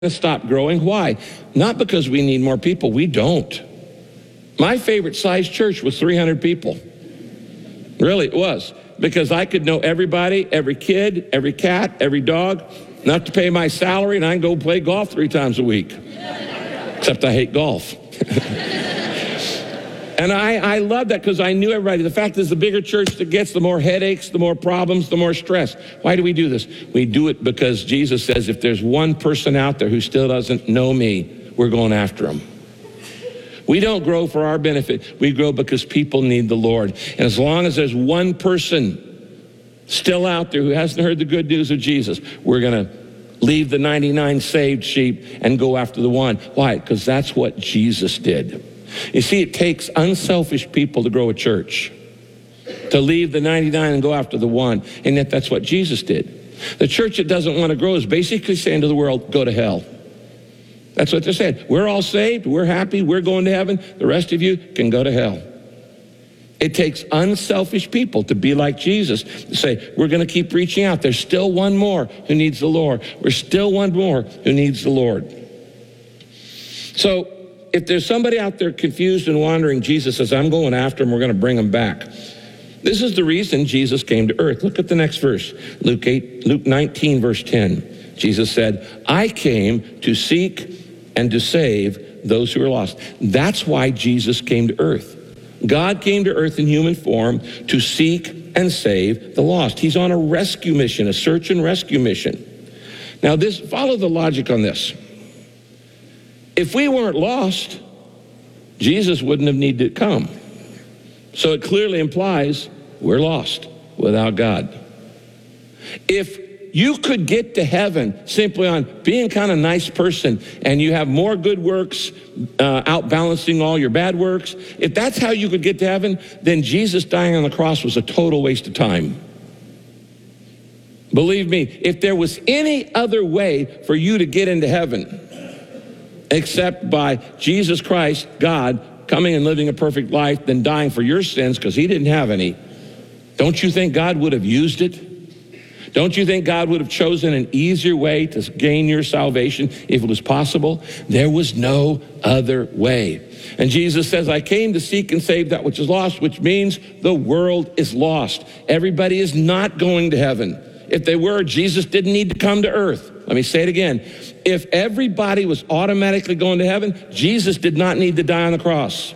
to stop growing. Why? Not because we need more people. We don't. My favorite size church was 300 people. Really, it was. Because I could know everybody, every kid, every cat, every dog, enough to pay my salary, and I can go play golf 3 times a week. Except I hate golf. And I love that because I knew everybody. The fact is, the bigger church that gets, the more headaches, the more problems, the more stress. Why do we do this? We do it because Jesus says, if there's one person out there who still doesn't know me, we're going after him. We don't grow for our benefit. We grow because people need the Lord. And as long as there's one person still out there who hasn't heard the good news of Jesus, we're going to leave the 99 saved sheep and go after the one. Why? Because that's what Jesus did. You see, it takes unselfish people to grow a church, to leave the 99 and go after the one. And yet that's what Jesus did. The church that doesn't want to grow is basically saying to the world, go to hell. That's what they're saying. We're all saved. We're happy. We're going to heaven. The rest of you can go to hell. It takes unselfish people to be like Jesus, to say, we're going to keep reaching out. There's still one more who needs the Lord. There's still one more who needs the Lord. So if there's somebody out there confused and wandering, Jesus says, I'm going after them. We're going to bring them back. This is the reason Jesus came to earth. Look at the next verse, Luke 19, verse 10. Jesus said, I came to seek and to save those who are lost. That's why Jesus came to earth. God came to earth in human form to seek and save the lost. He's on a rescue mission, a search and rescue mission. Now follow the logic on this. If we weren't lost, Jesus wouldn't have needed to come. So it clearly implies we're lost without God. If you could get to heaven simply on being kind of a nice person and you have more good works outbalancing all your bad works, if that's how you could get to heaven, then Jesus dying on the cross was a total waste of time. Believe me, if there was any other way for you to get into heaven except by Jesus Christ, God, coming and living a perfect life, then dying for your sins because he didn't have any, don't you think God would have used it? Don't you think God would have chosen an easier way to gain your salvation if it was possible? There was no other way. And Jesus says, I came to seek and save that which is lost, which means the world is lost. Everybody is not going to heaven. If they were, Jesus didn't need to come to earth. Let me say it again. If everybody was automatically going to heaven, Jesus did not need to die on the cross.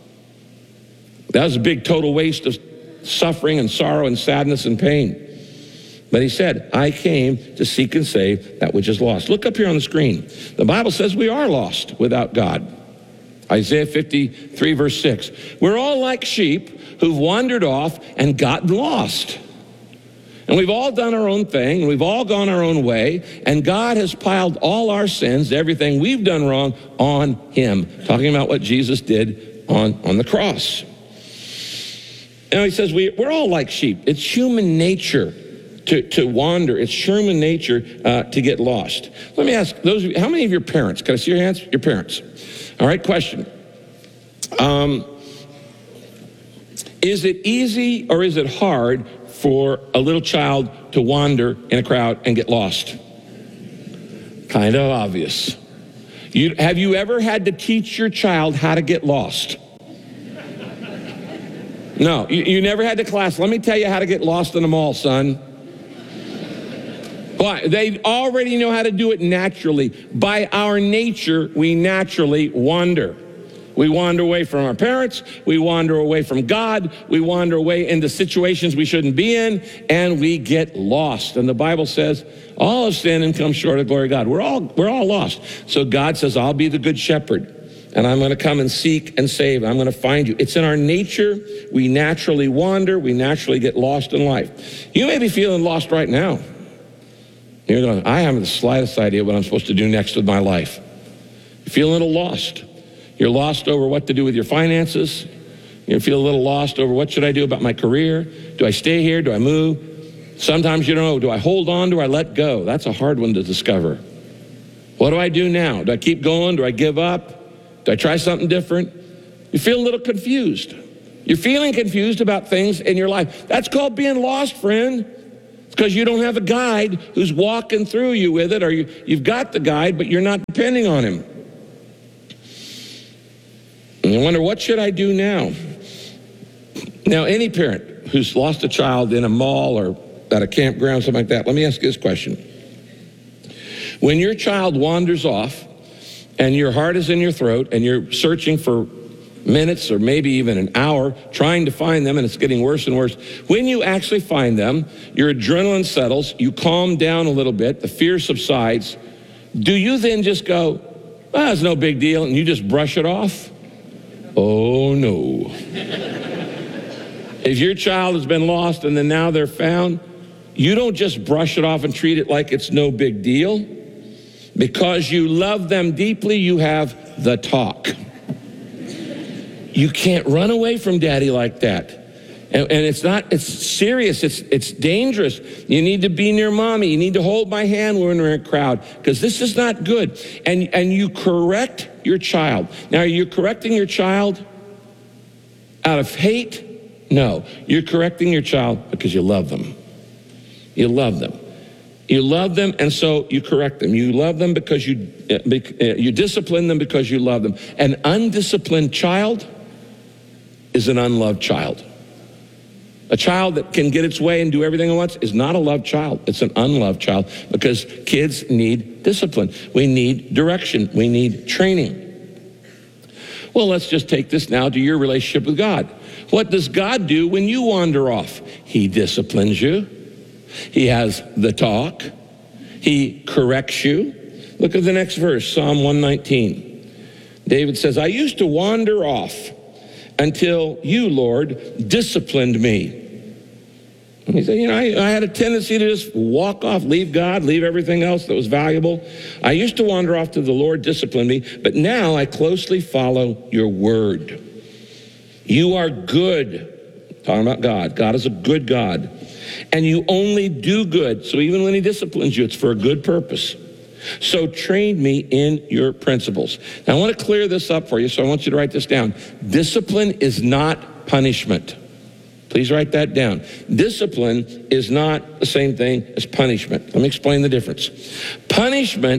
That was a big total waste of suffering and sorrow and sadness and pain. But he said, I came to seek and save that which is lost. Look up here on the screen. The Bible says we are lost without God. Isaiah 53, verse 6. We're all like sheep who've wandered off and gotten lost. And we've all done our own thing, and we've all gone our own way, and God has piled all our sins, everything we've done wrong, on him. Talking about what Jesus did on the cross. And he says we're all like sheep. It's human nature to wander. It's human nature to get lost. Let me ask those of you, how many of your parents, can I see your hands? Your parents. All right, question. Is it easy or is it hard for a little child to wander in a crowd and get lost? Kind of obvious. Have you ever had to teach your child how to get lost? No, you never had to class. Let me tell you how to get lost in the mall, son. Why? They already know how to do it naturally. By our nature, we naturally wander. We wander away from our parents. We wander away from God. We wander away into situations we shouldn't be in, and we get lost. And the Bible says, all have sinned and come short of the glory of God. We're all lost. So God says, I'll be the good shepherd, and I'm going to come and seek and save. I'm going to find you. It's in our nature. We naturally wander. We naturally get lost in life. You may be feeling lost right now. You're going, I haven't the slightest idea what I'm supposed to do next with my life. You feel a little lost. You're lost over what to do with your finances. You feel a little lost over what should I do about my career? Do I stay here? Do I move? Sometimes you don't know, do I hold on? Do I let go? That's a hard one to discover. What do I do now? Do I keep going? Do I give up? Do I try something different? You feel a little confused. You're feeling confused about things in your life. That's called being lost, friend. It's because you don't have a guide who's walking through you with it, or you've got the guide, but you're not depending on him. And you wonder, what should I do now? Now, any parent who's lost a child in a mall or at a campground, something like that, let me ask you this question. When your child wanders off and your heart is in your throat and you're searching for minutes or maybe even an hour trying to find them, and it's getting worse and worse, when you actually find them, your adrenaline settles, you calm down a little bit, the fear subsides, do you then just go, well, it's no big deal, and you just brush it off? Oh, no. If your child has been lost and then now they're found, you don't just brush it off and treat it like it's no big deal. Because you love them deeply, you have the talk. You can't run away from daddy like that. And it's serious, it's dangerous. You need to be near mommy. You need to hold my hand when we're in a crowd, because this is not good. And you correct your child. Now, are you correcting your child out of hate? No, you're correcting your child because you love them. You love them. You love them, and so you correct them. You love them because you discipline them because you love them. An undisciplined child is an unloved child. A child that can get its way and do everything it wants is not a loved child. It's an unloved child, because kids need discipline. We need direction. We need training. Well, let's just take this now to your relationship with God. What does God do when you wander off? He disciplines you. He has the talk. He corrects you. Look at the next verse, Psalm 119. David says, I used to wander off until you, Lord, disciplined me. And he said, I had a tendency to just walk off, leave God, leave everything else that was valuable. I used to wander off till the Lord disciplined me, but now I closely follow your word. You are good. Talking about God. God is a good God. And you only do good. So even when he disciplines you, it's for a good purpose. So train me in your principles. Now I want to clear this up for you, so I want you to write this down. Discipline is not punishment. Please write that down. Discipline is not the same thing as punishment. Let me explain the difference. Punishment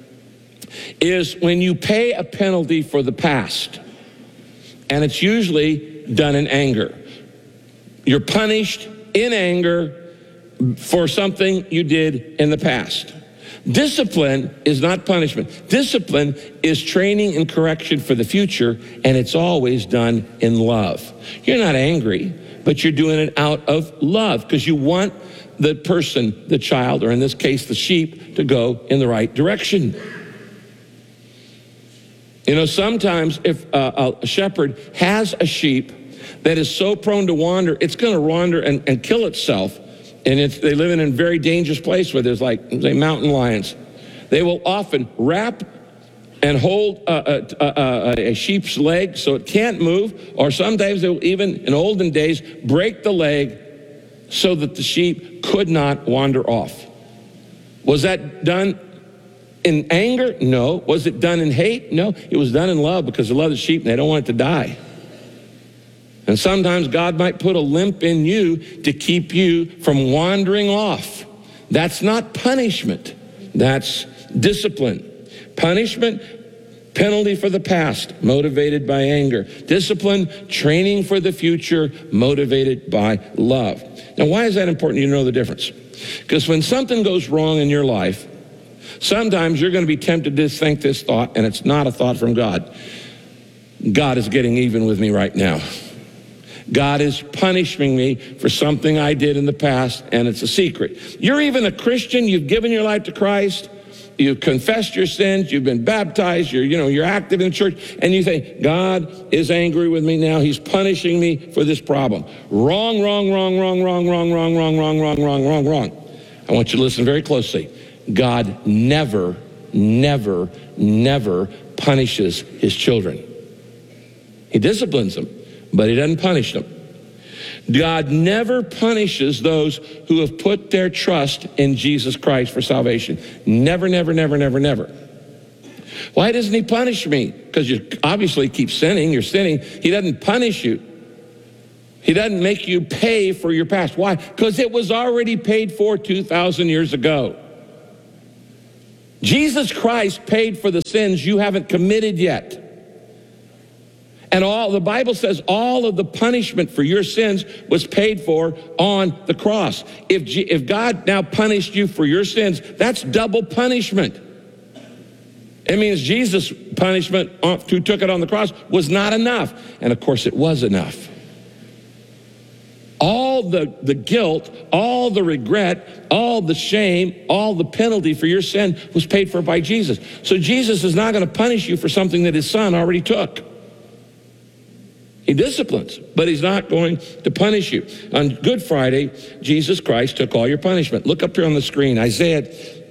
is when you pay a penalty for the past, and it's usually done in anger. You're punished in anger for something you did in the past. Discipline is not punishment. Discipline is training and correction for the future, and it's always done in love. You're not angry, but you're doing it out of love because you want the person, the child, or in this case, the sheep, to go in the right direction. Sometimes if a shepherd has a sheep that is so prone to wander, it's going to wander and kill itself. And they live in a very dangerous place where there's say mountain lions. They will often wrap and hold a sheep's leg so it can't move, or sometimes they will even, in olden days, break the leg so that the sheep could not wander off. Was that done in anger? No. Was it done in hate? No. It was done in love because they love the sheep and they don't want it to die. And sometimes God might put a limp in you to keep you from wandering off. That's not punishment. That's discipline. Punishment, penalty for the past, motivated by anger. Discipline, training for the future, motivated by love. Now, why is that important you know the difference? Because when something goes wrong in your life, sometimes you're going to be tempted to think this thought, and it's not a thought from God. God is getting even with me right now. God is punishing me for something I did in the past, and it's a secret. You're even a Christian. You've given your life to Christ. You've confessed your sins. You've been baptized. You're active in the church, and you think, God is angry with me now. He's punishing me for this problem. Wrong, wrong, wrong, wrong, wrong, wrong, wrong, wrong, wrong, wrong, wrong, wrong, wrong. I want you to listen very closely. God never, never, never punishes his children. He disciplines them, but he doesn't punish them. God never punishes those who have put their trust in Jesus Christ for salvation. Never, never, never, never, never. Why doesn't he punish me? Because you obviously keep sinning. You're sinning. He doesn't punish you. He doesn't make you pay for your past. Why? Because it was already paid for 2,000 years ago. Jesus Christ paid for the sins you haven't committed yet. And the Bible says all of the punishment for your sins was paid for on the cross. If God now punished you for your sins, that's double punishment. It means Jesus' punishment, who took it on the cross, was not enough. And of course it was enough. All the guilt, all the regret, all the shame, all the penalty for your sin was paid for by Jesus. So Jesus is not going to punish you for something that his son already took. He disciplines, but he's not going to punish you. On Good Friday, Jesus Christ took all your punishment. Look up here on the screen. Isaiah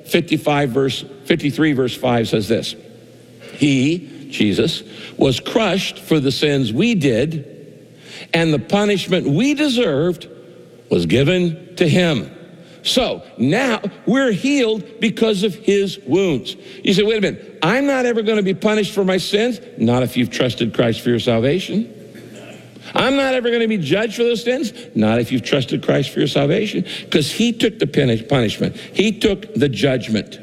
53 verse 5 says this. He, Jesus, was crushed for the sins we did, and the punishment we deserved was given to him. So now we're healed because of his wounds. You say, wait a minute, I'm not ever going to be punished for my sins? Not if you've trusted Christ for your salvation. I'm not ever going to be judged for those sins? Not if you've trusted Christ for your salvation, because he took the punishment. He took the judgment.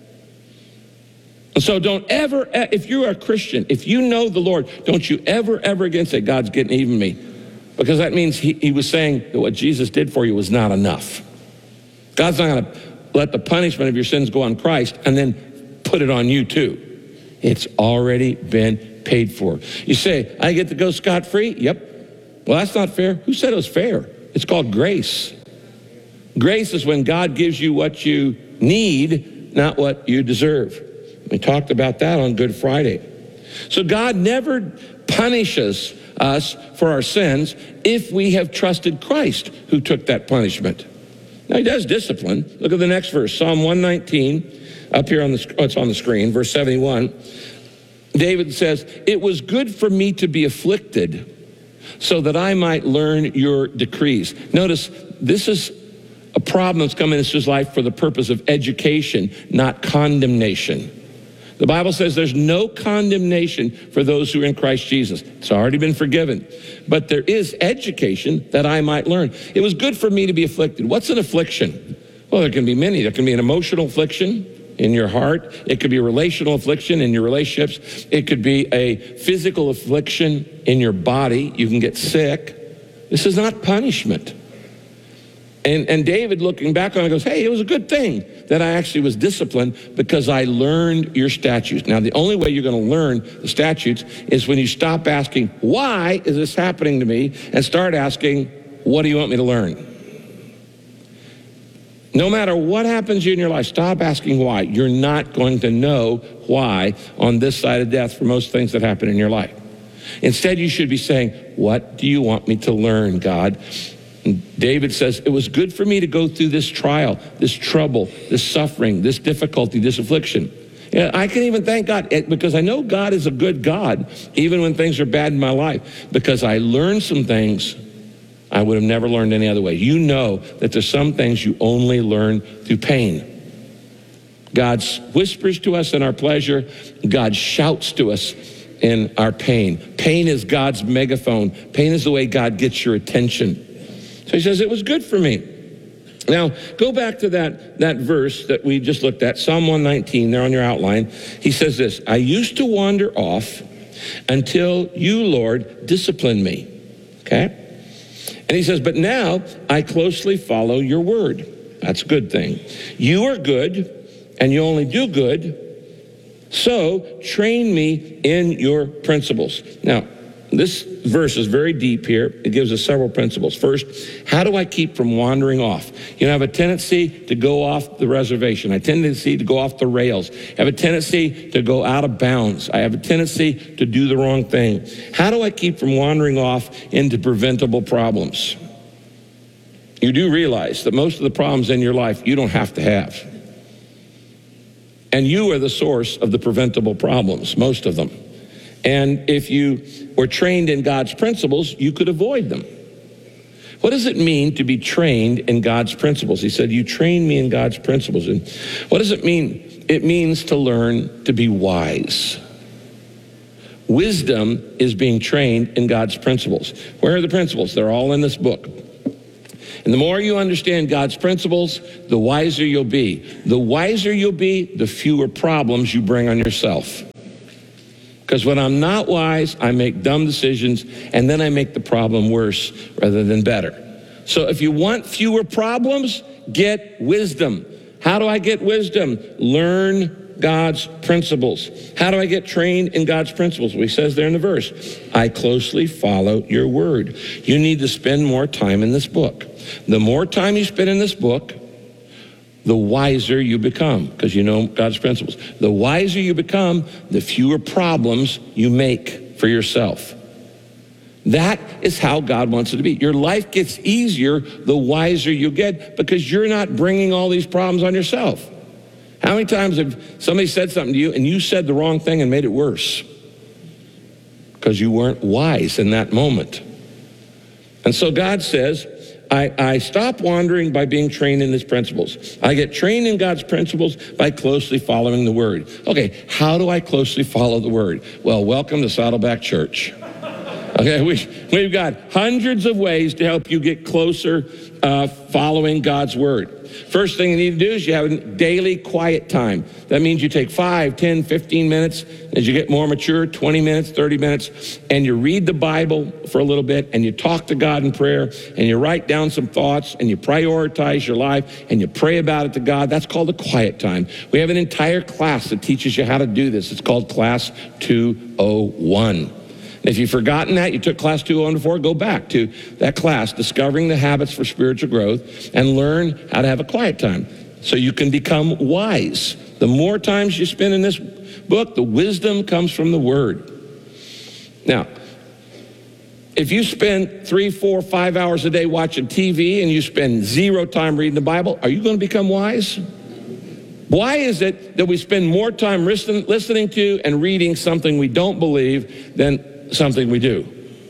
So don't ever, if you're a Christian, if you know the Lord, don't you ever again say, God's getting even me. Because that means he was saying that what Jesus did for you was not enough. God's not going to let the punishment of your sins go on Christ and then put it on you too. It's already been paid for. You say, I get to go scot-free? Yep. Well, that's not fair. Who said it was fair? It's called grace. Grace is when God gives you what you need, not what you deserve. We talked about that on Good Friday. So God never punishes us for our sins if we have trusted Christ who took that punishment. Now he does discipline. Look at the next verse, Psalm 119, up here it's on the screen, verse 71. David says, it was good for me to be afflicted so that I might learn your decrees. Notice, this is a problem that's come into his life for the purpose of education, not condemnation. The Bible says there's no condemnation for those who are in Christ Jesus. It's already been forgiven. But there is education that I might learn. It was good for me to be afflicted. What's an affliction? Well, there can be many. There can be an emotional affliction in your heart. It could be a relational affliction in your relationships. It could be a physical affliction in your body. You can get sick. This is not punishment. And David, looking back on it, goes, hey, it was a good thing that I actually was disciplined because I learned your statutes. Now, the only way you're going to learn the statutes is when you stop asking, why is this happening to me? And start asking, what do you want me to learn? No matter what happens to you in your life, stop asking why. You're not going to know why on this side of death for most things that happen in your life. Instead, you should be saying, what do you want me to learn, God? And David says, it was good for me to go through this trial, this trouble, this suffering, this difficulty, this affliction. Yeah, I can even thank God because I know God is a good God, even when things are bad in my life, because I learned some things I would have never learned any other way. You know that there's some things you only learn through pain. God whispers to us in our pleasure. God shouts to us in our pain. Pain is God's megaphone. Pain is the way God gets your attention. So he says, it was good for me. Now, go back to that verse that we just looked at, Psalm 119, there on your outline. He says this, I used to wander off until you, Lord, disciplined me. Okay? And he says, but now I closely follow your word. That's a good thing. You are good, and you only do good. So train me in your principles. Now, this verse is very deep here. It gives us several principles. First, how do I keep from wandering off? You know, I have a tendency to go off the reservation. I have a tendency to go off the rails. I have a tendency to go out of bounds. I have a tendency to do the wrong thing. How do I keep from wandering off into preventable problems? You do realize that most of the problems in your life you don't have to have. And you are the source of the preventable problems, most of them. And if you were trained in God's principles, you could avoid them. What does it mean to be trained in God's principles? He said, you train me in God's principles. And what does it mean? It means to learn to be wise. Wisdom is being trained in God's principles. Where are the principles? They're all in this book. And the more you understand God's principles, the wiser you'll be. The wiser you'll be, the fewer problems you bring on yourself. Because when I'm not wise, I make dumb decisions, and then I make the problem worse rather than better. So if you want fewer problems, get wisdom. How do I get wisdom? Learn God's principles. How do I get trained in God's principles? Well, he says there in the verse, I closely follow your word. You need to spend more time in this book. The more time you spend in this book, the wiser you become, because you know God's principles. The wiser you become, the fewer problems you make for yourself. That is how God wants it to be. Your life gets easier the wiser you get, because you're not bringing all these problems on yourself. How many times have somebody said something to you and you said the wrong thing and made it worse? Because you weren't wise in that moment. And so God says, I stop wandering by being trained in his principles. I get trained in God's principles by closely following the word. Okay, how do I closely follow the word? Well, welcome to Saddleback Church. Okay, we've got hundreds of ways to help you get closer following God's word. First thing you need to do is you have a daily quiet time. That means you take 5, 10, 15 minutes. As you get more mature, 20 minutes, 30 minutes, and you read the Bible for a little bit, and you talk to God in prayer, and you write down some thoughts, and you prioritize your life, and you pray about it to God. That's called a quiet time. We have an entire class that teaches you how to do this. It's called Class 201. If you've forgotten that, you took Class 201 before, go back to that class, Discovering the Habits for Spiritual Growth, and learn how to have a quiet time so you can become wise. The more times you spend in this book, the wisdom comes from the Word. Now, if you spend 3, 4, 5 hours a day watching TV and you spend 0 time reading the Bible, are you going to become wise? Why is it that we spend more time listening to and reading something we don't believe than something we do?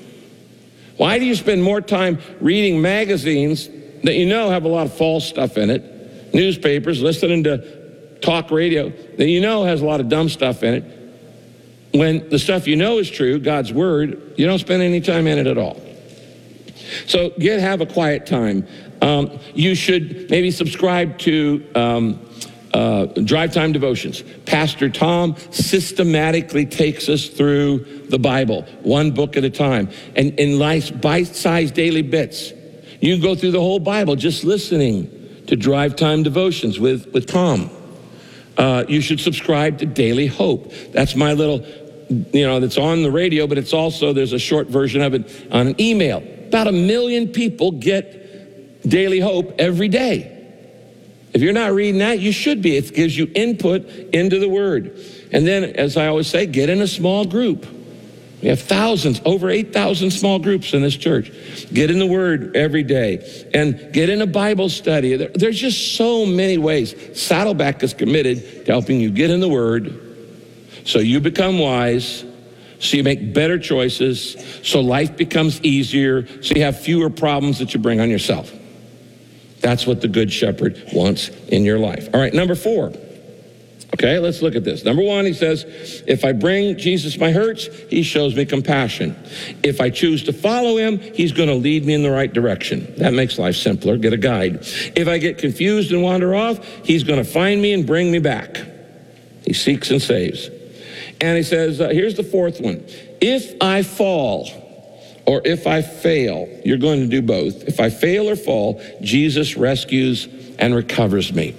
Why do you spend more time reading magazines that you know have a lot of false stuff in it, newspapers, listening to talk radio that you know has a lot of dumb stuff in it, when the stuff you know is true, God's word, you don't spend any time in it at all? So have a quiet time. You should maybe subscribe to Drive Time Devotions. Pastor Tom systematically takes us through the Bible, one book at a time, and in nice bite-sized daily bits. You can go through the whole Bible just listening to Drive Time Devotions with Tom. You should subscribe to Daily Hope. That's my little, that's on the radio, but it's also, there's a short version of it on an email. About 1 million people get Daily Hope every day. If you're not reading that, you should be. It gives you input into the Word. And then, as I always say, get in a small group. We have thousands, over 8,000 small groups in this church. Get in the Word every day. And get in a Bible study. There's just so many ways. Saddleback is committed to helping you get in the Word so you become wise, so you make better choices, so life becomes easier, so you have fewer problems that you bring on yourself. That's what the Good Shepherd wants in your life. All right, number 4. Okay, let's look at this. Number 1, he says, if I bring Jesus my hurts, he shows me compassion. If I choose to follow him, he's going to lead me in the right direction. That makes life simpler. Get a guide. If I get confused and wander off, he's going to find me and bring me back. He seeks and saves. And he says, here's the 4th one. If I fall, or if I fail, you're going to do both. If I fail or fall, Jesus rescues and recovers me.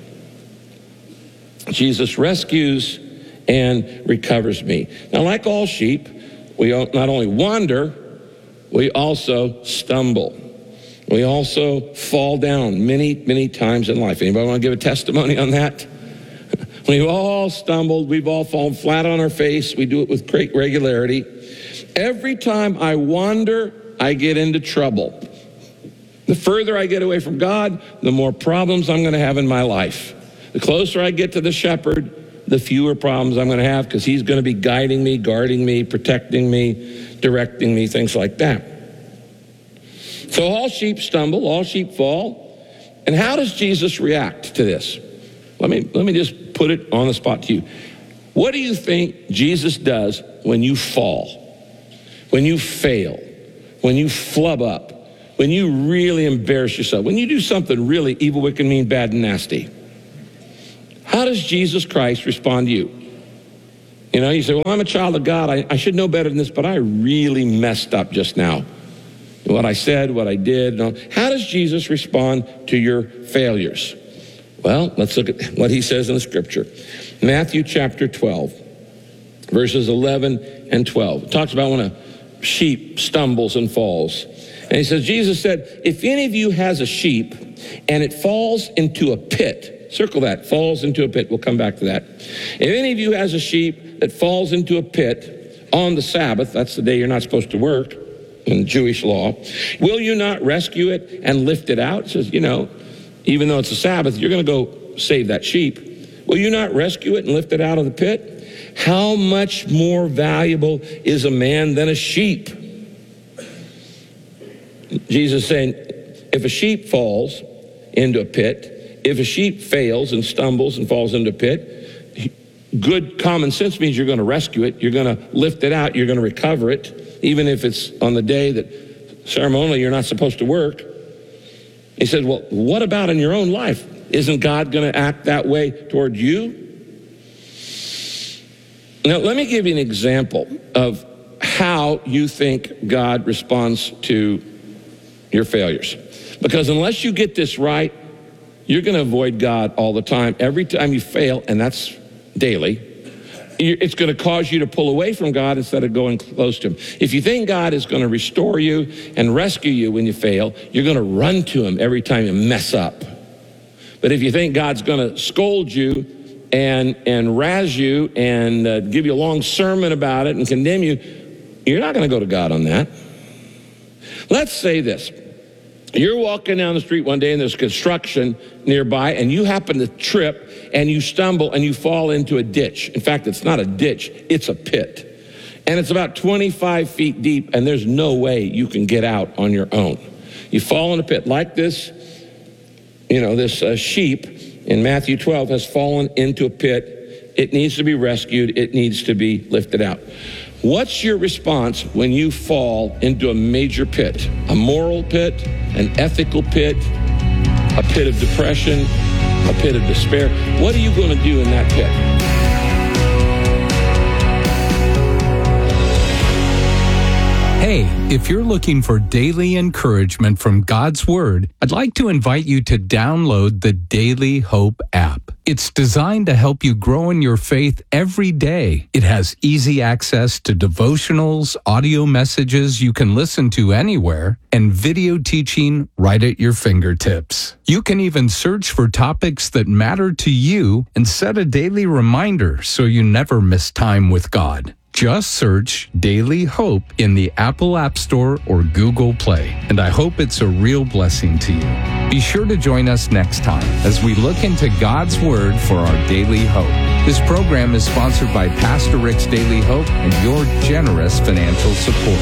Jesus rescues and recovers me. Now, like all sheep, we not only wander, we also stumble. We also fall down many, many times in life. Anybody want to give a testimony on that? We've all stumbled. We've all fallen flat on our face. We do it with great regularity. Every time I wander, I get into trouble. The further I get away from God, the more problems I'm going to have in my life. The closer I get to the shepherd, the fewer problems I'm going to have, because he's going to be guiding me, guarding me, protecting me, directing me, things like that. So all sheep stumble, all sheep fall. And how does Jesus react to this? Let me just put it on the spot to you. What do you think Jesus does when you fall, when you fail, when you flub up, when you really embarrass yourself, when you do something really evil, wicked, mean, bad, and nasty? How does Jesus Christ respond to you? You know, you say, well, I'm a child of God. I should know better than this, but I really messed up just now. What I said, what I did. How does Jesus respond to your failures? Well, let's look at what he says in the scripture. Matthew chapter 12, verses 11 and 12. It talks about when a sheep stumbles and falls. And he says, Jesus said, if any of you has a sheep and it falls into a pit, circle that, falls into a pit. We'll come back to that. If any of you has a sheep that falls into a pit on the Sabbath, that's the day you're not supposed to work in Jewish law, will you not rescue it and lift it out? It says, you know, even though it's a Sabbath, you're going to go save that sheep. Will you not rescue it and lift it out of the pit? How much more valuable is a man than a sheep? Jesus is saying, if a sheep falls into a pit, if a sheep fails and stumbles and falls into a pit, good common sense means you're going to rescue it, you're going to lift it out, you're going to recover it, even if it's on the day that ceremonially you're not supposed to work. He said, well, what about in your own life? Isn't God going to act that way toward you? Now, let me give you an example of how you think God responds to your failures. Because unless you get this right, you're going to avoid God all the time. Every time you fail, and that's daily, it's going to cause you to pull away from God instead of going close to him. If you think God is going to restore you and rescue you when you fail, you're going to run to him every time you mess up. But if you think God's going to scold you and razz you and give you a long sermon about it and condemn you, you're not going to go to God on that. Let's say this. You're walking down the street one day and there's construction nearby and you happen to trip and you stumble and you fall into a ditch. In fact, it's not a ditch, it's a pit. And it's about 25 feet deep and there's no way you can get out on your own. You fall in a pit like this, this sheep in Matthew 12 has fallen into a pit. It needs to be rescued. It needs to be lifted out. What's your response when you fall into a major pit? A moral pit, an ethical pit, a pit of depression, a pit of despair? What are you going to do in that pit? Hey, if you're looking for daily encouragement from God's Word, I'd like to invite you to download the Daily Hope app. It's designed to help you grow in your faith every day. It has easy access to devotionals, audio messages you can listen to anywhere, and video teaching right at your fingertips. You can even search for topics that matter to you and set a daily reminder so you never miss time with God. Just search Daily Hope in the Apple App Store or Google Play, and I hope it's a real blessing to you. Be sure to join us next time as we look into God's Word for our daily hope. This program is sponsored by Pastor Rick's Daily Hope and your generous financial support.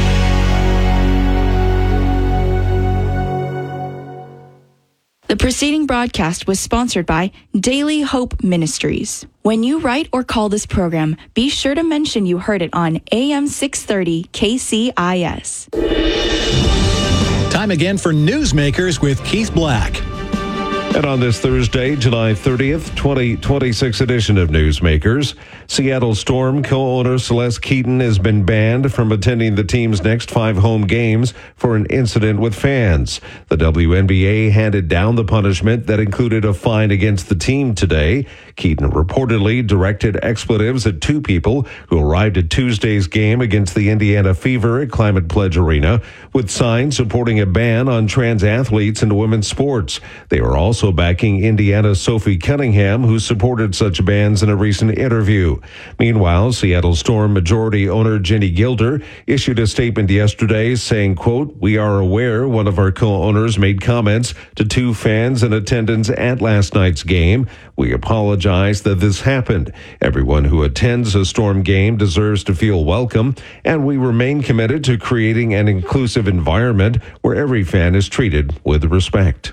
The preceding broadcast was sponsored by Daily Hope Ministries. When you write or call this program, be sure to mention you heard it on AM 630 KCIS. Time again for Newsmakers with Keith Black. And on this Thursday, July 30th, 2026 edition of Newsmakers, Seattle Storm co-owner Celeste Keaton has been banned from attending the team's next 5 home games for an incident with fans. The WNBA handed down the punishment that included a fine against the team today. Keaton reportedly directed expletives at 2 people who arrived at Tuesday's game against the Indiana Fever at Climate Pledge Arena with signs supporting a ban on trans athletes in women's sports. They were also backing Indiana's Sophie Cunningham, who supported such bans in a recent interview. Meanwhile, Seattle Storm majority owner Jenny Gilder issued a statement yesterday saying, quote, "We are aware one of our co-owners made comments to 2 fans in attendance at last night's game. We apologize that this happened. Everyone who attends a Storm game deserves to feel welcome, and we remain committed to creating an inclusive environment where every fan is treated with respect."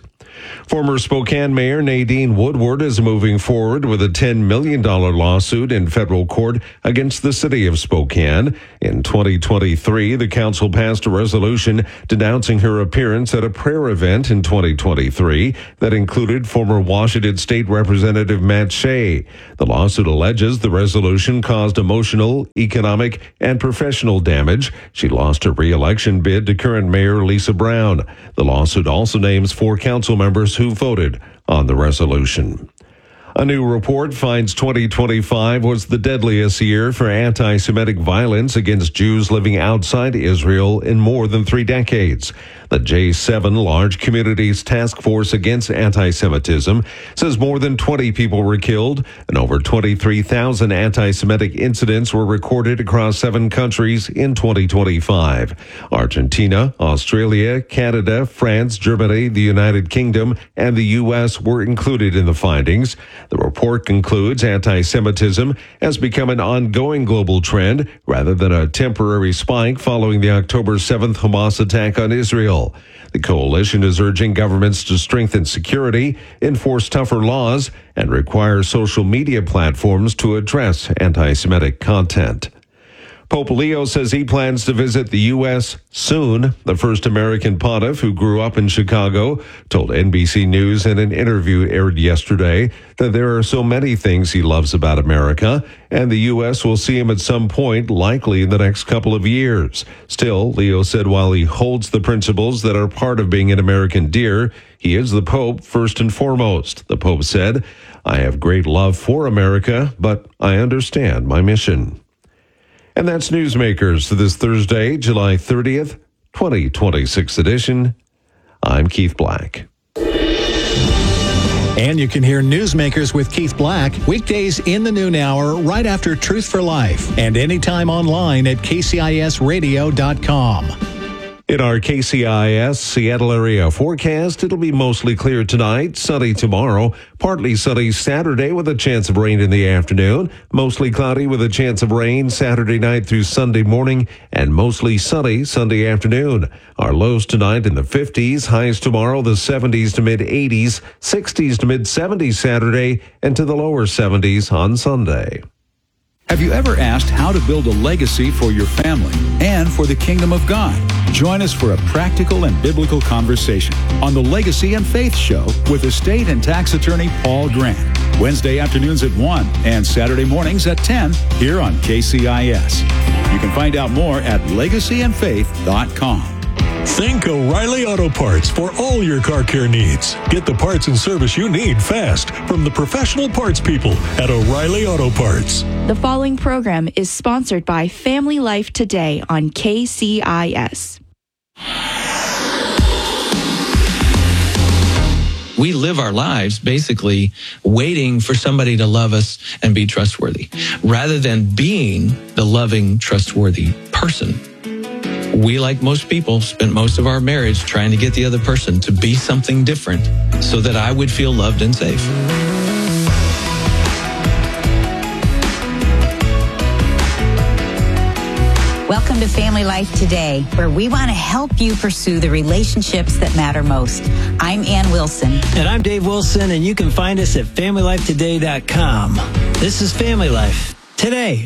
Former Spokane Mayor Nadine Woodward is moving forward with a $10 million lawsuit in federal court against the city of Spokane. In 2023, the council passed a resolution denouncing her appearance at a prayer event in 2023 that included former Washington State Representative Matt Shea. The lawsuit alleges the resolution caused emotional, economic, and professional damage. She lost her re-election bid to current Mayor Lisa Brown. The lawsuit also names 4 council members who voted on the resolution. A new report finds 2025 was the deadliest year for anti-Semitic violence against Jews living outside Israel in more than 3 decades. The J7 Large Communities Task Force Against Anti-Semitism says more than 20 people were killed and over 23,000 anti-Semitic incidents were recorded across 7 countries in 2025. Argentina, Australia, Canada, France, Germany, the United Kingdom, and the U.S. were included in the findings. The report concludes anti-Semitism has become an ongoing global trend rather than a temporary spike following the October 7th Hamas attack on Israel. The coalition is urging governments to strengthen security, enforce tougher laws, and require social media platforms to address anti-Semitic content. Pope Leo says he plans to visit the U.S. soon. The first American pontiff who grew up in Chicago told NBC News in an interview aired yesterday that there are so many things he loves about America, and the U.S. will see him at some point, likely in the next couple of years. Still, Leo said while he holds the principles that are part of being an American dear, he is the Pope first and foremost. The Pope said, "I have great love for America, but I understand my mission." And that's Newsmakers for this Thursday, July 30th, 2026 edition. I'm Keith Black. And you can hear Newsmakers with Keith Black weekdays in the noon hour right after Truth for Life and anytime online at kcisradio.com. In our KCIS Seattle area forecast, it'll be mostly clear tonight, sunny tomorrow, partly sunny Saturday with a chance of rain in the afternoon, mostly cloudy with a chance of rain Saturday night through Sunday morning, and mostly sunny Sunday afternoon. Our lows tonight in the 50s, highs tomorrow the 70s to mid-80s, 60s to mid-70s Saturday, and to the lower 70s on Sunday. Have you ever asked how to build a legacy for your family and for the kingdom of God? Join us for a practical and biblical conversation on the Legacy and Faith Show with estate and tax attorney Paul Grant. Wednesday afternoons at 1 and Saturday mornings at 10 here on KCIS. You can find out more at legacyandfaith.com. Think O'Reilly Auto Parts for all your car care needs. Get the parts and service you need fast from the professional parts people at O'Reilly Auto Parts. The following program is sponsored by Family Life Today on KCIS. We live our lives basically waiting for somebody to love us and be trustworthy, rather than being the loving, trustworthy person. We, like most people, spent most of our marriage trying to get the other person to be something different so that I would feel loved and safe. Welcome to Family Life Today, where we want to help you pursue the relationships that matter most. I'm Ann Wilson. And I'm Dave Wilson, and you can find us at FamilyLifeToday.com. This is Family Life Today.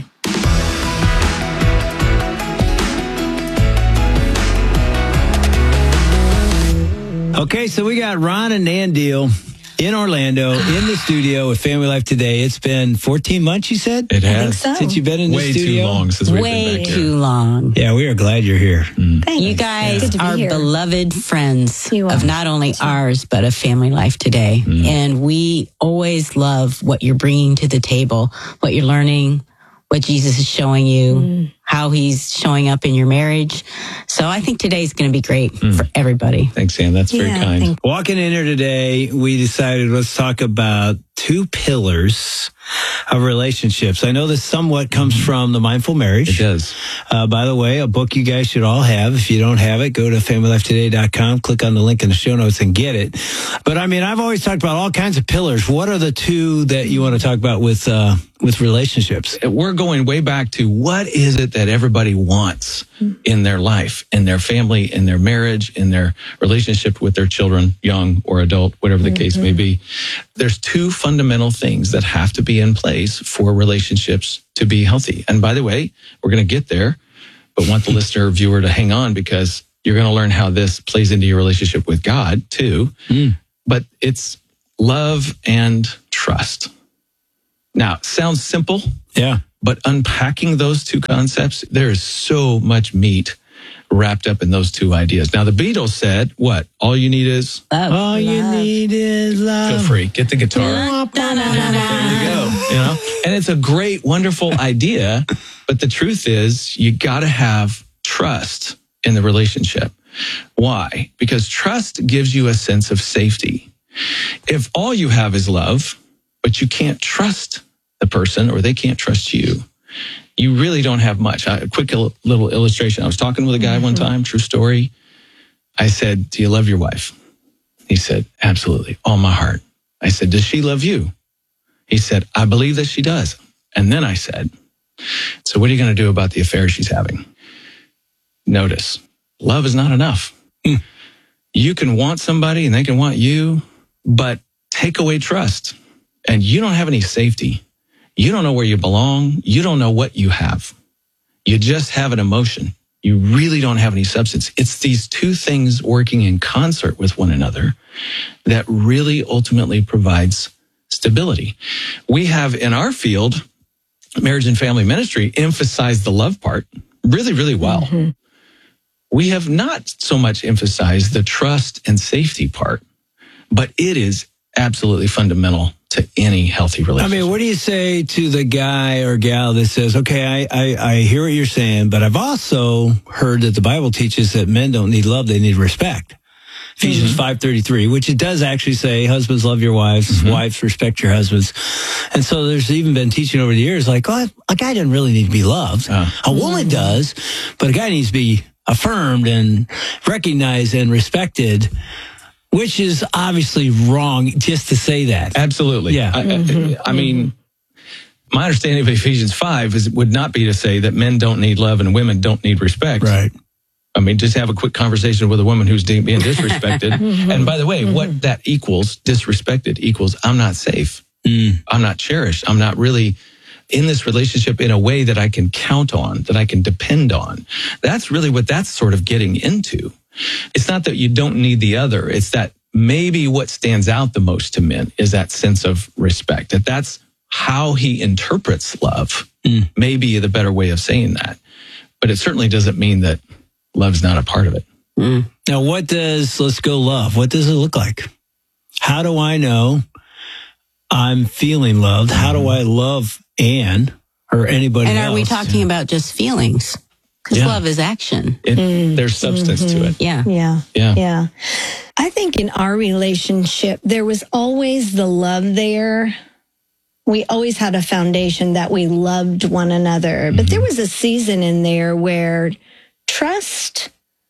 Okay, so we got Ron and Nan Deal in Orlando, in the studio with Family Life Today. It's been 14 months, you said? It has. I think so. Since you've been in the studio? Way too long since we've been Way back here. too long. Yeah, we are glad you're here. Thanks. You guys are beloved friends of not only ours, but of Family Life Today. And we always love what you're bringing to the table, what you're learning, what Jesus is showing you, how he's showing up in your marriage. So I think today's going to be great for everybody. Thanks, Ann. That's very kind. Walking in here today, we decided let's talk about 2 pillars of relationships. I know this somewhat comes from The Mindful Marriage. It does. By the way, a book you guys should all have. If you don't have it, go to familylifetoday.com, click on the link in the show notes and get it. But I mean, I've always talked about all kinds of pillars. What are the 2 that you want to talk about with relationships? We're going way back to what is it that everybody wants in their life, in their family, in their marriage, in their relationship with their children, young or adult, whatever the case may be. There's 2 fundamental things that have to be in place for relationships to be healthy. And by the way, we're going to get there, but want the listener or viewer to hang on because you're going to learn how this plays into your relationship with God too. But it's love and trust. Now, sounds simple. Yeah. But unpacking those 2 concepts, there is so much meat wrapped up in those 2 ideas. Now, the Beatles said, what? All you need is love. All you need is love. Feel free. Get the guitar. There you go. You know? And it's a great, wonderful idea. But the truth is, you got to have trust in the relationship. Why? Because trust gives you a sense of safety. If all you have is love, but you can't trust the person or they can't trust you, you really don't have much. A quick little illustration. I was talking with a guy one time, true story. I said, do you love your wife? He said, absolutely, all my heart. I said, does she love you? He said, I believe that she does. And then I said, so what are you going to do about the affair she's having? Notice, love is not enough. You can want somebody and they can want you, but take away trust and you don't have any safety. You don't know where you belong. You don't know what you have. You just have an emotion. You really don't have any substance. It's these 2 things working in concert with one another that really ultimately provides stability. We have in our field, marriage and family ministry, emphasized the love part really, really well. We have not so much emphasized the trust and safety part, but it is absolutely fundamental to any healthy relationship. I mean, what do you say to the guy or gal that says, okay, I hear what you're saying, but I've also heard that the Bible teaches that men don't need love, they need respect. Ephesians 5:33, which it does actually say, husbands, love your wives, wives, respect your husbands. And so there's even been teaching over the years, like, oh, a guy doesn't really need to be loved. A woman does, but a guy needs to be affirmed and recognized and respected, which is obviously wrong just to say that. Absolutely. Yeah. I mean, my understanding of Ephesians 5 would not be to say that men don't need love and women don't need respect. Right. I mean, just have a quick conversation with a woman who's being disrespected. And by the way, what that equals, disrespected, equals I'm not safe. I'm not cherished. I'm not really in this relationship in a way that I can count on, that I can depend on. That's really what that's sort of getting into. It's not that you don't need the other. It's that maybe what stands out the most to men is that sense of respect, that's how he interprets love. Maybe the better way of saying that. But it certainly doesn't mean that love's not a part of it. Now, let's go love. What does it look like? How do I know I'm feeling loved? How do I love Ann or anybody else? And are we talking about just feelings? Because love is action. There's substance to it. Yeah. I think in our relationship, there was always the love there. We always had a foundation that we loved one another. But there was a season in there where trust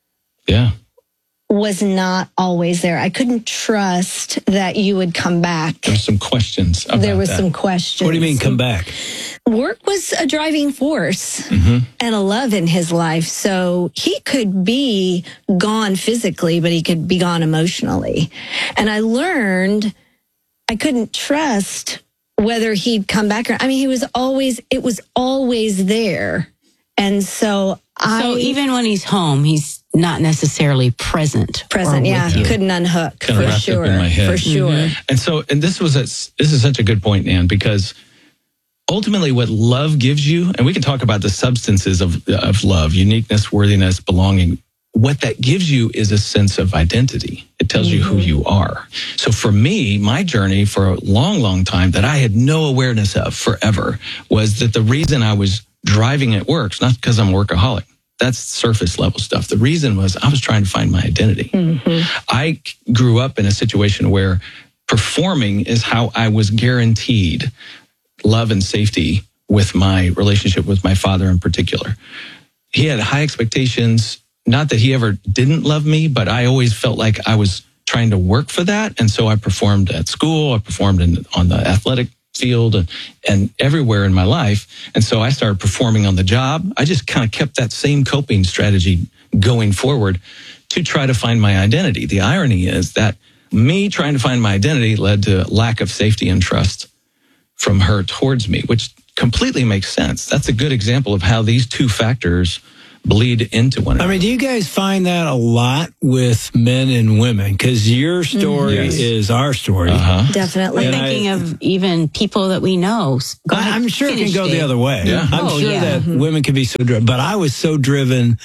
was not always there. I couldn't trust that you would come back. There's some questions about There was that. some questions. What do you mean come back? Work was a driving force and a love in his life. So he could be gone physically, but he could be gone emotionally. And I learned I couldn't trust whether he'd come back or, I mean, it was always there. And so even when he's home, he's not necessarily present. Yeah. Couldn't unhook Kind of for wrapped sure. up in my head. For sure. And this is such a good point, Ann, because ultimately what love gives you, and we can talk about the substances of love, uniqueness, worthiness, belonging. What that gives you is a sense of identity. It tells you who you are. So for me, my journey for a long, long time that I had no awareness of forever was that the reason I was driving at work is not because I'm a workaholic. That's surface level stuff. The reason was I was trying to find my identity. I grew up in a situation where performing is how I was guaranteed love and safety with my relationship with my father in particular. He had high expectations, not that he ever didn't love me, but I always felt like I was trying to work for that. And so I performed at school, I performed on the athletic field and everywhere in my life. And so I started performing on the job. I just kind of kept that same coping strategy going forward to try to find my identity. The irony is that me trying to find my identity led to lack of safety and trust from her towards me, which completely makes sense. That's a good example of how these two factors bleed into one another. I mean, do you guys find that a lot with men and women? Because your story is our story. Definitely. We're thinking of even people that we know. I'm sure it can go the other way. Yeah. I'm sure that women can be so driven. But I was so driven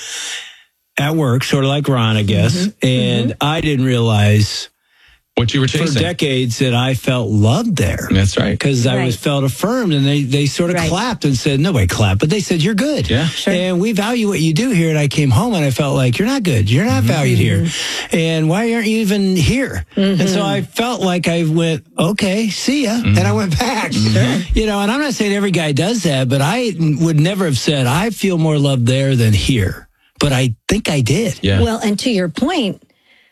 at work, sort of like Ron, I guess. And I didn't realize what you were chasing for decades that I felt loved there. That's right. Because I was felt affirmed, and they sort of clapped and said, nobody clapped, but they said, you're good. Yeah. Sure. And we value what you do here. And I came home and I felt like, you're not good. You're not valued here. And why aren't you even here? And so I felt like I went, okay, see ya. And I went back. You know, and I'm not saying every guy does that, but I would never have said, I feel more loved there than here. But I think I did. Yeah. Well, and to your point,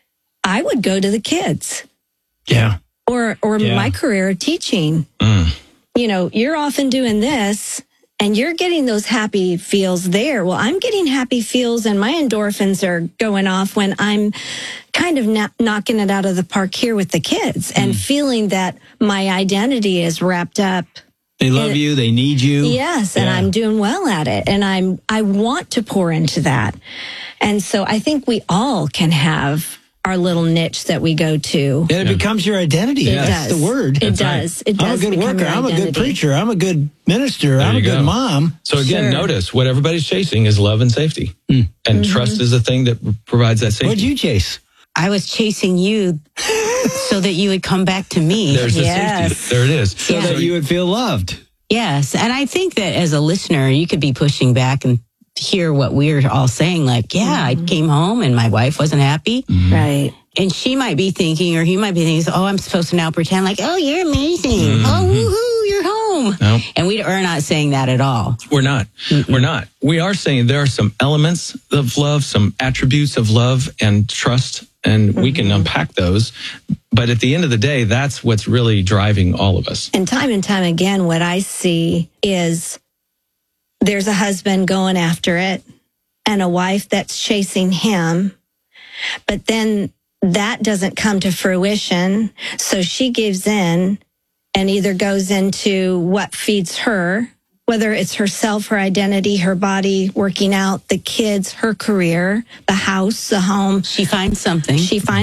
I would go to the kids. Yeah. Or my career of teaching. You know, you're often doing this and you're getting those happy feels there. Well, I'm getting happy feels and my endorphins are going off when I'm kind of knocking it out of the park here with the kids and feeling that my identity is wrapped up. They love you. They need you. Yes. And I'm doing well at it. And I want to pour into that. And so I think we all can have our little niche that we go to. And it becomes your identity. That's the word. It does. It does. I'm a good worker. I'm a good preacher. I'm a good minister. I'm a good mom. So again, notice what everybody's chasing is love and safety. And trust is the thing that provides that safety. What'd you chase? I was chasing you so that you would come back to me. There's the safety. There it is. So that you would feel loved. Yes. And I think that as a listener, you could be pushing back and hear what we're all saying. Like, I came home and my wife wasn't happy. Right. And she might be thinking, or he might be thinking, oh, I'm supposed to now pretend like, oh, you're amazing. Oh, woohoo, you're home. Nope. And we're not saying that at all. We're not. We're not. We are saying there are some elements of love, some attributes of love and trust, and we can unpack those. But at the end of the day, that's what's really driving all of us. And time again, what I see is there's a husband going after it and a wife that's chasing him. But then that doesn't come to fruition. So she gives in and either goes into what feeds her, whether it's herself, her identity, her body, working out, the kids, her career, the house, the home. She finds something.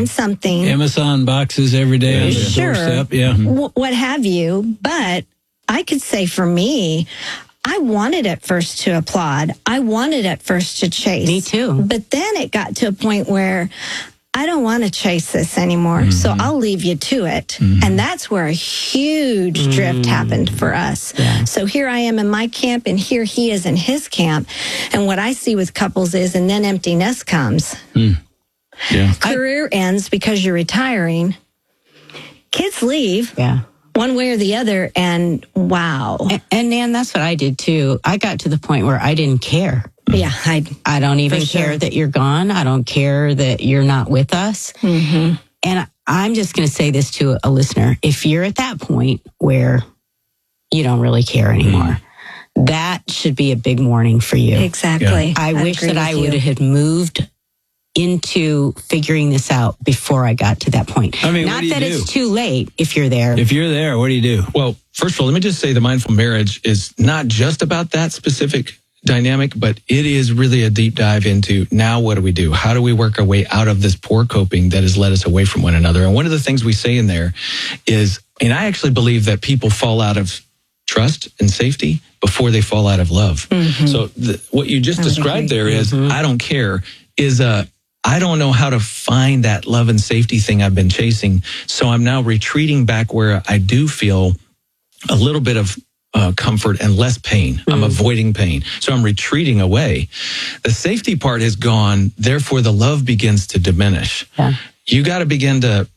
Amazon boxes every day on the doorstep. Yeah. What have you. But I could say for me, I wanted at first to applaud. I wanted at first to chase. Me too. But then it got to a point where I don't want to chase this anymore. So I'll leave you to it. And that's where a huge drift happened for us. Yeah. So here I am in my camp and here he is in his camp. And what I see with couples is, and then empty nest comes. Yeah. Career ends because you're retiring. Kids leave. Yeah. One way or the other, and wow. And Nan, that's what I did too. I got to the point where I didn't care. Yeah, I don't even care that you're gone. I don't care that you're not with us. And I'm just going to say this to a listener. If you're at that point where you don't really care anymore, that should be a big warning for you. Exactly. Yeah. I wish that I would have moved into figuring this out before I got to that point. I mean, not that it's too late if you're there. If you're there, what do you do? Well, first of all, let me just say the mindful marriage is not just about that specific dynamic, but it is really a deep dive into now what do we do? How do we work our way out of this poor coping that has led us away from one another? And one of the things we say in there is, and I actually believe that people fall out of trust and safety before they fall out of love. So what you just described there is, I don't care, is I don't know how to find that love and safety thing I've been chasing. So I'm now retreating back where I do feel a little bit of comfort and less pain. I'm avoiding pain. So I'm retreating away. The safety part has gone. Therefore, the love begins to diminish. Yeah. You got to begin to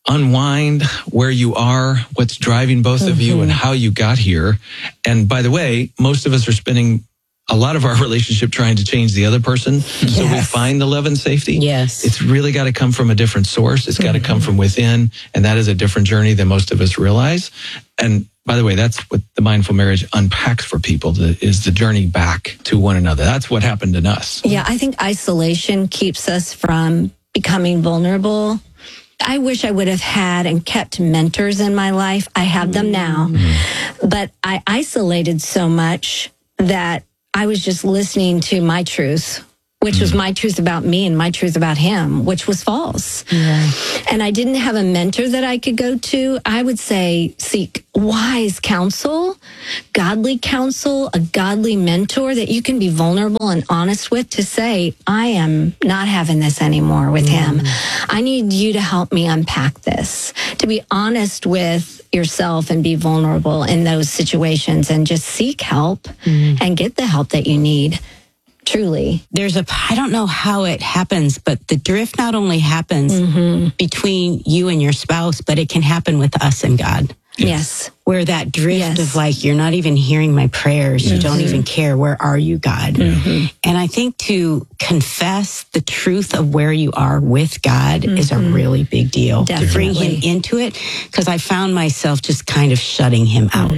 unwind where you are, what's driving both of you, and how you got here. And by the way, most of us are spending a lot of our relationship trying to change the other person. So we find the love and safety. Yes. It's really got to come from a different source. It's got to come from within. And that is a different journey than most of us realize. And by the way, that's what the mindful marriage unpacks for people, is the journey back to one another. That's what happened in us. Yeah, I think isolation keeps us from becoming vulnerable. I wish I would have had and kept mentors in my life. I have them now. But I isolated so much that I was just listening to my truth, which was my truth about me and my truth about him, which was false. Yeah. And I didn't have a mentor that I could go to. I would say seek wise counsel, godly counsel, a godly mentor that you can be vulnerable and honest with, to say, I am not having this anymore with him. I need you to help me unpack this, to be honest with yourself and be vulnerable in those situations, and just seek help and get the help that you need. Truly. I don't know how it happens, but the drift not only happens between you and your spouse, but it can happen with us and God. Yes. Where that drift of like, you're not even hearing my prayers. You don't even care. Where are you, God? And I think to confess the truth of where you are with God is a really big deal. Definitely. To bring him into it, because I found myself just kind of shutting him out.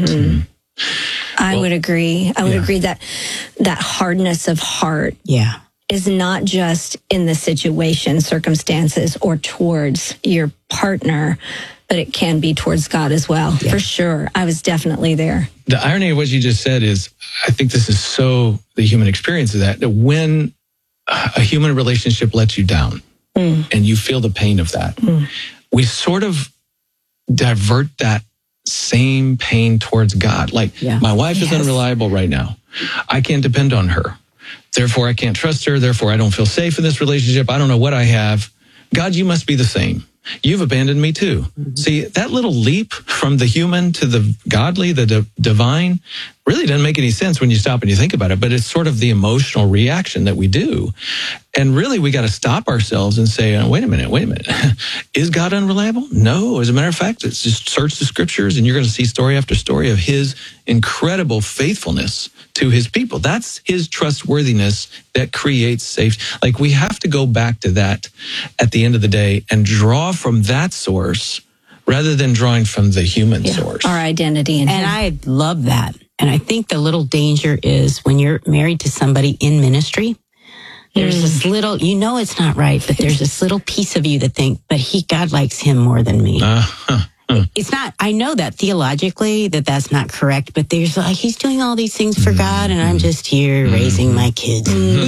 I would agree. I would agree that that hardness of heart is not just in the situation, circumstances, or towards your partner, but it can be towards God as well. Yeah. For sure. I was definitely there. The irony of what you just said is, I think this is so the human experience of that when a human relationship lets you down and you feel the pain of that, we sort of divert that same pain towards God. Like, my wife is unreliable right now. I can't depend on her. Therefore, I can't trust her. Therefore, I don't feel safe in this relationship. I don't know what I have. God, you must be the same. You've abandoned me too. See, that little leap from the human to the godly, the divine, really doesn't make any sense when you stop and you think about it, but it's sort of the emotional reaction that we do. And really, we got to stop ourselves and say, wait a minute. Is God unreliable? No. As a matter of fact, it's just search the scriptures and you're going to see story after story of his incredible faithfulness to his people. That's his trustworthiness that creates safety. Like, we have to go back to that at the end of the day and draw from that source rather than drawing from the human source. Our identity in him. And I love that. And I think the little danger is when you're married to somebody in ministry, there's this little, it's not right, but there's this little piece of you that think, but God likes him more than me. It's not, I know that theologically that's not correct, but there's like, he's doing all these things for God and I'm just here raising my kids.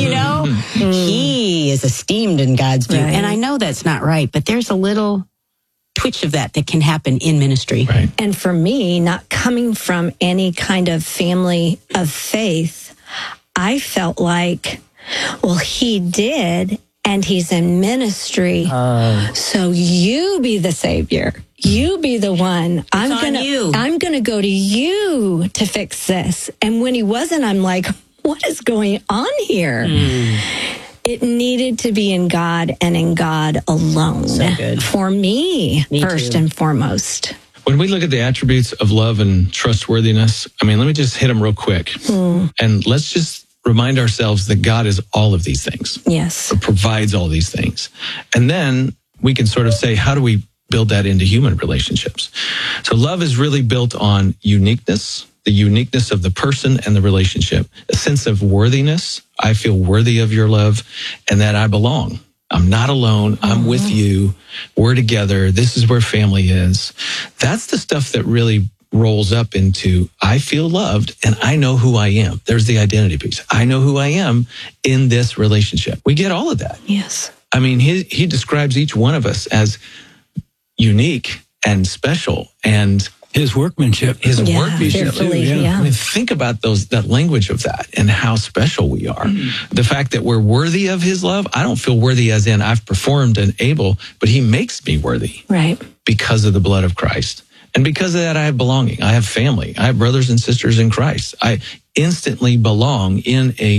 He is esteemed in God's view. Right. And I know that's not right, but there's a little twitch of that can happen in ministry. Right. And for me, not coming from any kind of family of faith, I felt like, well, he did, and he's in ministry. So you be the savior. You be the one. I'm gonna go to you to fix this. And when he wasn't, I'm like, what is going on here? It needed to be in God and in God alone. So good. For me first and foremost. When we look at the attributes of love and trustworthiness, let me just hit them real quick. And let's just remind ourselves that God is all of these things. Yes. Provides all these things. And then we can sort of say, how do we build that into human relationships? So love is really built on uniqueness, the uniqueness of the person and the relationship, a sense of worthiness. I feel worthy of your love and that I belong. I'm not alone. I'm with you. We're together. This is where family is. That's the stuff that really rolls up into, I feel loved and I know who I am. There's the identity piece. I know who I am in this relationship. We get all of that. Yes. He describes each one of us as unique and special, and his workmanship. Workmanship. Think about that language of that and how special we are. The fact that we're worthy of his love. I don't feel worthy as in I've performed and able, but he makes me worthy. Right. Because of the blood of Christ. And because of that, I have belonging. I have family. I have brothers and sisters in Christ. I instantly belong in a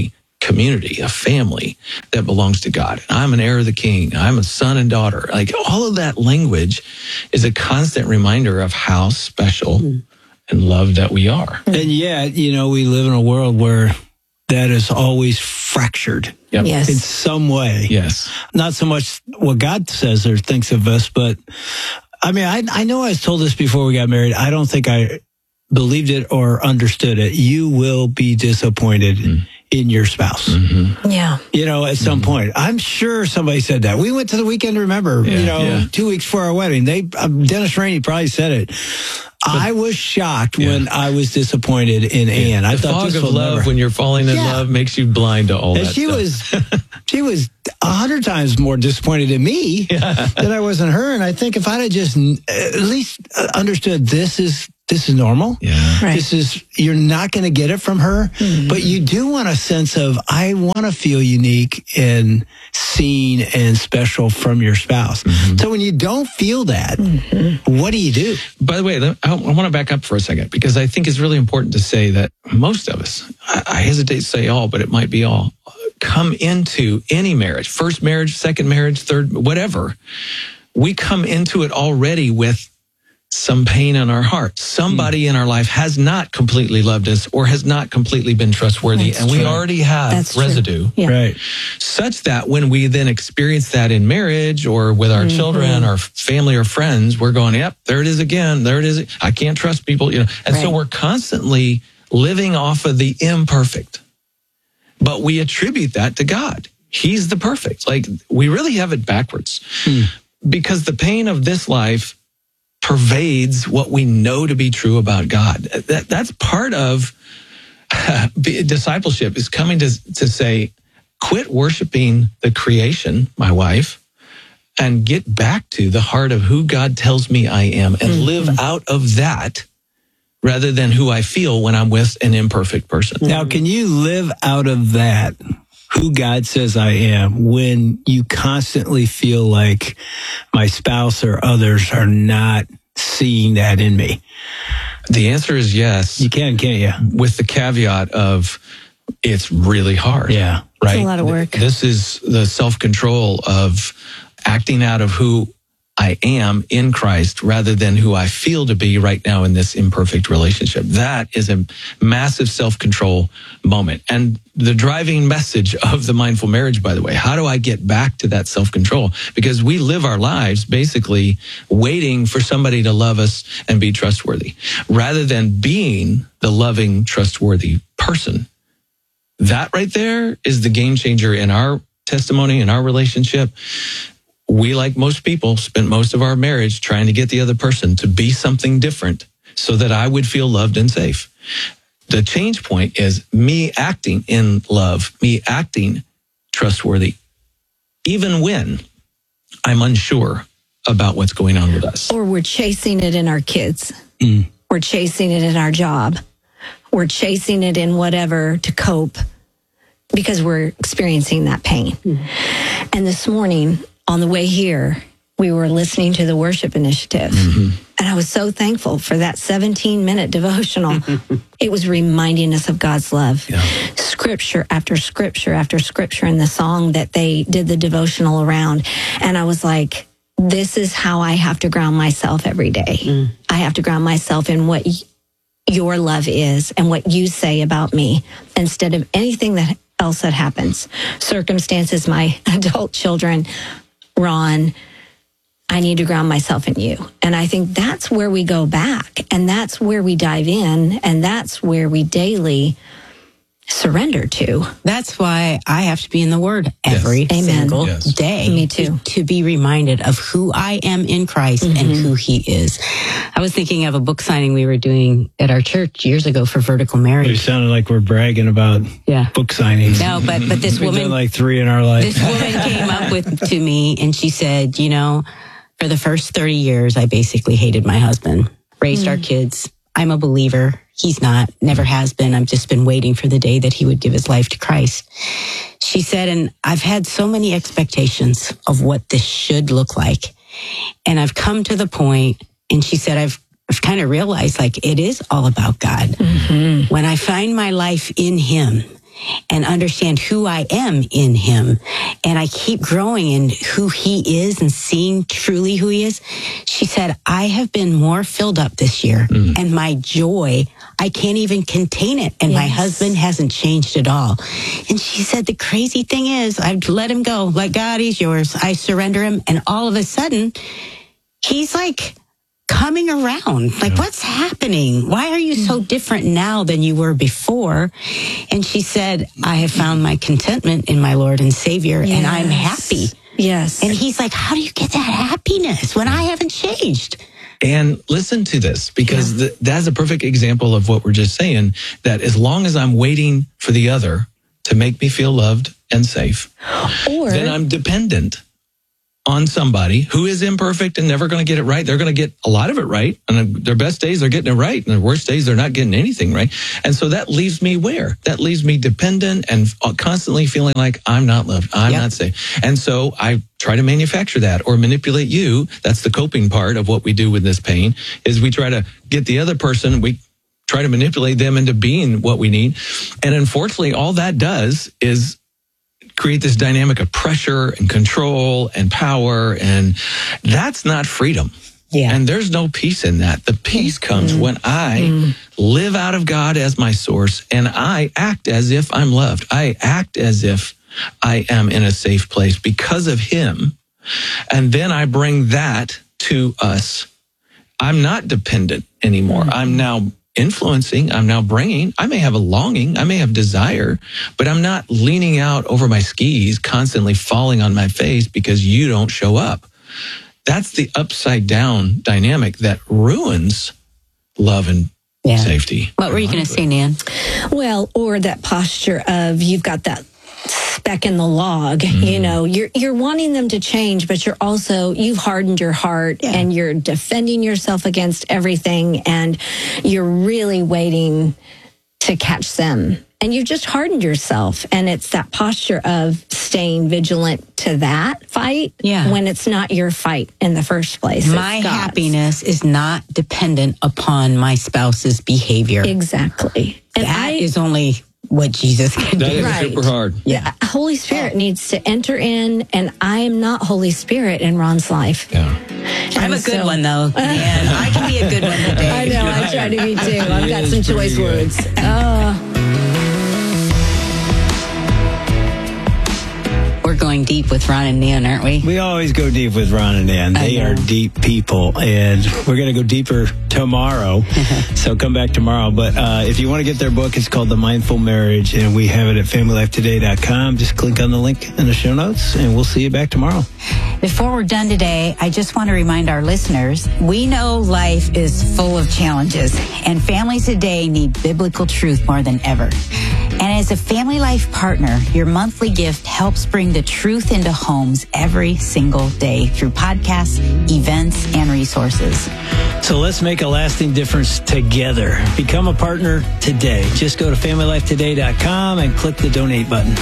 community, a family that belongs to God. I'm an heir of the King. I'm a son and daughter. Like all of that language is a constant reminder of how special and loved that we are. And yet, we live in a world where that is always fractured. Yep. Yes. In some way. Yes. Not so much what God says or thinks of us, but I mean, I know I was told this before we got married. I don't think I believed it or understood it. You will be disappointed in your spouse. Yeah. At some point. I'm sure somebody said that. We went to the Weekend Remember, 2 weeks before our wedding. Dennis Rainey probably said it. I was shocked when I was disappointed in Ann. I thought fog of love when you're falling in love makes you blind to all and that she was 100 times more disappointed in me than I was in her. And I think if I'd have just at least understood this is normal. Yeah. Right. You're not going to get it from her, but you do want a sense of, I want to feel unique and seen and special from your spouse. So when you don't feel that, what do you do? By the way, I want to back up for a second because I think it's really important to say that most of us, I hesitate to say all, but it might be all, come into any marriage, first marriage, second marriage, third, whatever. We come into it already with some pain in our heart. Somebody in our life has not completely loved us or has not completely been trustworthy. That's and we true. already have That's residue. Yeah. Right. Such that when we then experience that in marriage or with our children or family or friends, we're going, yep, there it is again. There it is. I can't trust people, And so we're constantly living off of the imperfect. But we attribute that to God. He's the perfect. Like we really have it backwards because the pain of this life pervades what we know to be true about God. That's part of discipleship is coming to say, quit worshiping the creation, my wife, and get back to the heart of who God tells me I am and live out of that rather than who I feel when I'm with an imperfect person. Now, can you live out of that, who God says I am, when you constantly feel like my spouse or others are not seeing that in me? The answer is yes. You can, can't you? With the caveat of it's really hard. Yeah. Right. It's a lot of work. This is the self-control of acting out of who I am in Christ rather than who I feel to be right now in this imperfect relationship. That is a massive self-control moment. And the driving message of the mindful marriage, by the way, how do I get back to that self-control? Because we live our lives basically waiting for somebody to love us and be trustworthy rather than being the loving, trustworthy person. That right there is the game changer in our testimony, in our relationship. We, like most people, spent most of our marriage trying to get the other person to be something different so that I would feel loved and safe. The change point is me acting in love, me acting trustworthy, even when I'm unsure about what's going on with us. Or we're chasing it in our kids. We're chasing it in our job. We're chasing it in whatever to cope because we're experiencing that pain. And this morning, on the way here, we were listening to the worship initiative. And I was so thankful for that 17-minute devotional. It was reminding us of God's love. Scripture after scripture after scripture in the song that they did the devotional around. And I was like, this is how I have to ground myself every day. I have to ground myself in what your love is and what you say about me instead of anything that else that happens. Circumstances, my adult children, Ron, I need to ground myself in you. And I think that's where we go back and that's where we dive in and that's where we daily surrender to. That's why I have to be in the Word every single day. Me too. To be reminded of who I am in Christ and who He is. I was thinking of a book signing we were doing at our church years ago for Vertical Marriage. We sounded like we're bragging about book signings. No, but this We've woman, done like 3 in our life. this woman came up to me and she said, for the first 30 years, I basically hated my husband, raised our kids. I'm a believer. He's not, never has been. I've just been waiting for the day that he would give his life to Christ. She said, and I've had so many expectations of what this should look like. And I've come to the point, and she said, I've kind of realized like it is all about God. When I find my life in Him and understand who I am in him. And I keep growing in who he is and seeing truly who he is. She said, I have been more filled up this year and my joy, I can't even contain it. And my husband hasn't changed at all. And she said, the crazy thing is I've let him go. Like, God, he's yours. I surrender him. And all of a sudden, he's like coming around. Like, what's happening? Why are you so different now than you were before? And she said, I have found my contentment in my Lord and Savior, and I'm happy. Yes. And he's like, how do you get that happiness when I haven't changed? And listen to this, because that's a perfect example of what we're just saying, that as long as I'm waiting for the other to make me feel loved and safe, then I'm dependent on somebody who is imperfect and never going to get it right. They're going to get a lot of it right. And their best days, they're getting it right. And their worst days, they're not getting anything right. And so that leaves me where? That leaves me dependent and constantly feeling like I'm not loved. I'm not safe. And so I try to manufacture that or manipulate you. That's the coping part of what we do with this pain, is we try to get the other person, we try to manipulate them into being what we need. And unfortunately, all that does is create this dynamic of pressure and control and power, and that's not freedom. Yeah. And there's no peace in that. The peace comes when I live out of God as my source, and I act as if I'm loved. I act as if I am in a safe place because of him. And then I bring that to us. I'm not dependent anymore. I'm now influencing, I'm now bringing. I may have a longing, I may have desire, but I'm not leaning out over my skis, constantly falling on my face because you don't show up. That's the upside down dynamic that ruins love and safety. What were you going to say, Nan? Well, or that posture of you've got that speck in the log, you know, you're wanting them to change, but you've hardened your heart and you're defending yourself against everything, and you're really waiting to catch them. And you've just hardened yourself. And it's that posture of staying vigilant to that fight when it's not your fight in the first place. My happiness is not dependent upon my spouse's behavior. Exactly. And that is only what Jesus can do. That is super hard. Yeah. Holy Spirit needs to enter in, and I am not Holy Spirit in Ron's life. Yeah. I'm a good one, though. Man, I can be a good one today. I know, I try to be too. I've got some choice words. We're going deep with Ron and Nan, aren't we? We always go deep with Ron and Nan. They are deep people, and we're going to go deeper tomorrow. So come back tomorrow. But if you want to get their book, it's called The Mindful Marriage, and we have it at familylifetoday.com. Just click on the link in the show notes, and we'll see you back tomorrow. Before we're done today, I just want to remind our listeners, we know life is full of challenges, and families today need biblical truth more than ever. And as a Family Life partner, your monthly gift helps bring the truth into homes every single day through podcasts, events, and resources. So let's make a lasting difference together. Become a partner today. Just go to familylifetoday.com and click the donate button.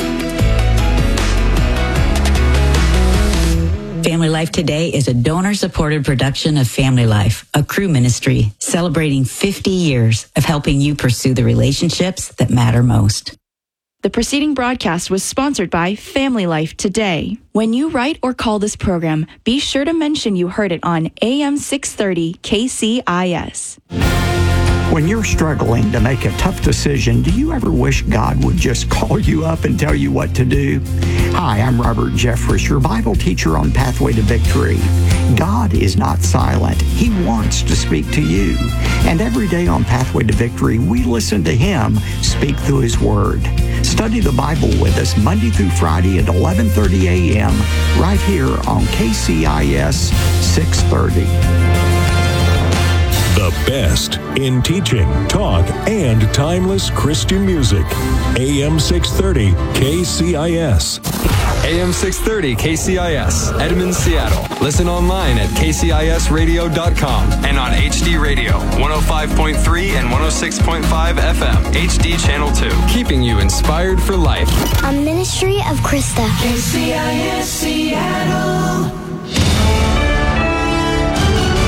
Family Life Today is a donor-supported production of Family Life, a crew ministry celebrating 50 years of helping you pursue the relationships that matter most. The preceding broadcast was sponsored by Family Life Today. When you write or call this program, be sure to mention you heard it on AM 630 KCIS. When you're struggling to make a tough decision, do you ever wish God would just call you up and tell you what to do? Hi, I'm Robert Jeffress, your Bible teacher on Pathway to Victory. God is not silent. He wants to speak to you. And every day on Pathway to Victory, we listen to Him speak through His Word. Study the Bible with us Monday through Friday at 11:30 a.m. right here on KCIS 630. The best in teaching, talk, and timeless Christian music. AM 630 KCIS. AM 630 KCIS, Edmond, Seattle. Listen online at kcisradio.com and on HD Radio, 105.3 and 106.5 FM, HD Channel 2. Keeping you inspired for life. A ministry of Krista. KCIS Seattle.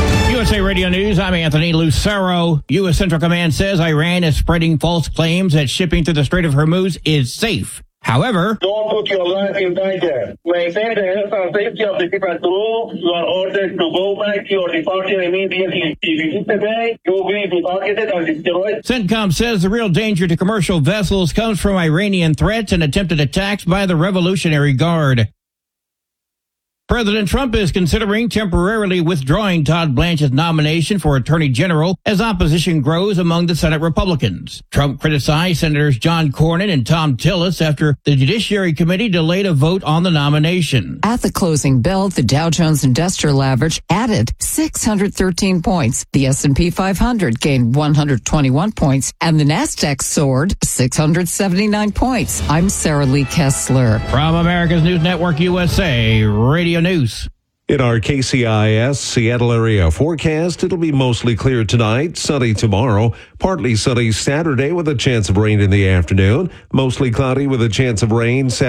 USA Radio News, I'm Anthony Lucero. U.S. Central Command says Iran is spreading false claims that shipping through the Strait of Hormuz is safe. However, don't put your life in danger. Maintain the health and safety of the people through. You are ordered to go back to your departure immediately. If you disobey, you will be targeted and destroyed. CENTCOM says the real danger to commercial vessels comes from Iranian threats and attempted attacks by the Revolutionary Guard. President Trump is considering temporarily withdrawing Todd Blanche's nomination for Attorney General as opposition grows among the Senate Republicans. Trump criticized Senators John Cornyn and Tom Tillis after the Judiciary Committee delayed a vote on the nomination. At the closing bell, the Dow Jones Industrial Average added 613 points. The S&P 500 gained 121 points, and the Nasdaq soared 679 points. I'm Sarah Lee Kessler. From America's News Network USA, Radio News. In our KCIS Seattle area forecast, it'll be mostly clear tonight, sunny tomorrow, partly sunny Saturday with a chance of rain in the afternoon, mostly cloudy with a chance of rain Saturday.